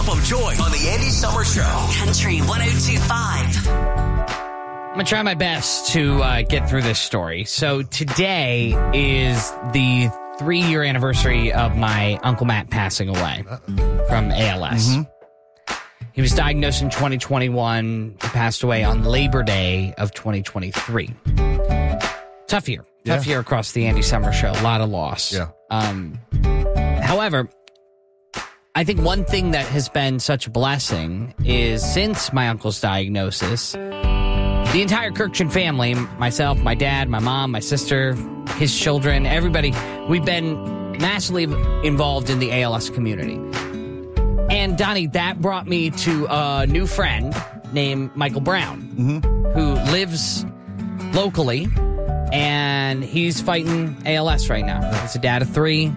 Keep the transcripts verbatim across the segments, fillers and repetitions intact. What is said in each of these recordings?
Cup of Joy on the Andy Summer Show. Country one oh two point five. I'm going to try my best to uh, get through this story. So today is the three-year anniversary of my Uncle Matt passing away from A L S. Mm-hmm. He was diagnosed in twenty twenty-one. He passed away on Labor Day of twenty twenty-three. Tough year. Tough yeah. year across the Andy Summer Show. A lot of loss. Yeah. Um, however, I think one thing that has been such a blessing is since my uncle's diagnosis, the entire Kirkchin family, myself, my dad, my mom, my sister, his children, everybody, we've been massively involved in the A L S community. And, Donnie, that brought me to a new friend named Michael Brown, mm-hmm. who lives locally, and he's fighting A L S right now. He's a dad of three.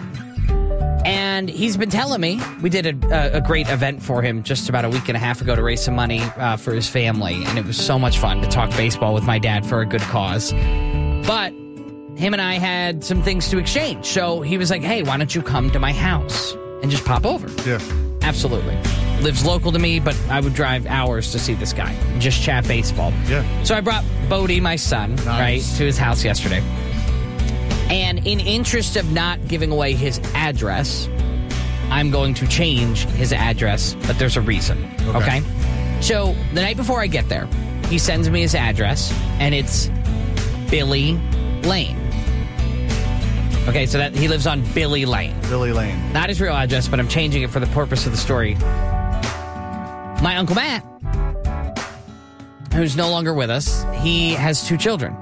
And he's been telling me, we did a, a great event for him just about a week and a half ago to raise some money uh, for his family. And it was so much fun to talk baseball with my dad for a good cause. But him and I had some things to exchange. So he was like, hey, why don't you come to my house and just pop over? Yeah. Absolutely. Lives local to me, but I would drive hours to see this guy and just chat baseball. Yeah. So I brought Bodie, my son, nice. right, to his house yesterday. And in interest of not giving away his address, I'm going to change his address, but there's a reason, okay? okay? So the night before I get there, he sends me his address, and it's Billy Lane. Okay, so that he lives on Billy Lane. Billy Lane. Not his real address, but I'm changing it for the purpose of the story. My Uncle Matt, who's no longer with us, he has two children.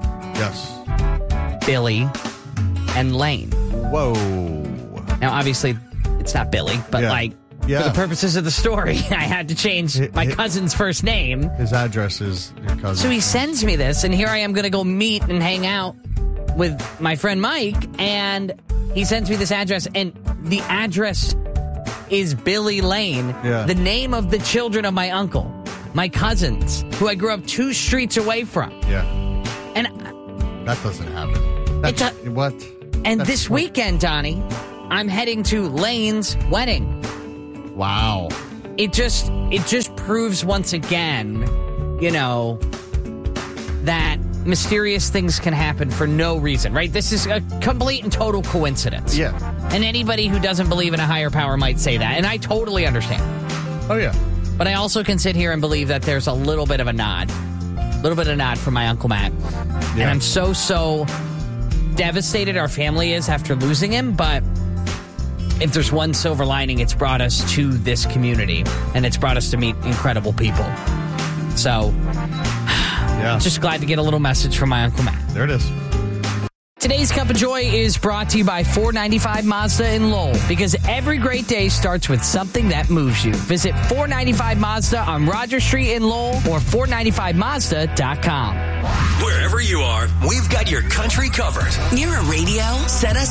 Yes. Billy and Lane. Whoa. Now, obviously, it's not Billy, but yeah. like, yeah. for the purposes of the story, I had to change it, my it, cousin's first name. His address is your cousin. So he sends me this, and here I am going to go meet and hang out with my friend Mike, and he sends me this address, and the address is Billy Lane, yeah. the name of the children of my uncle, my cousins, who I grew up two streets away from. Yeah. And that doesn't happen. That's, a, what? And That's this what? weekend, Donnie, I'm heading to Lane's wedding. Wow. It just it just proves once again, you know, that mysterious things can happen for no reason, right? This is a complete and total coincidence. Yeah. And anybody who doesn't believe in a higher power might say that, and I totally understand. Oh, yeah. But I also can sit here and believe that there's a little bit of a nod, a little bit of a nod from my Uncle Matt. Yeah. And I'm so, so devastated our family is after losing him, but if there's one silver lining, it's brought us to this community, and it's brought us to meet incredible people. So, yeah. Just glad to get a little message from my Uncle Matt. There it is. Today's Cup of Joy is brought to you by four ninety-five Mazda in Lowell, because every great day starts with something that moves you. Visit four ninety-five Mazda on Roger Street in Lowell or four ninety-five mazda dot com. Wherever you are, we've got your country covered. Near a radio? Set us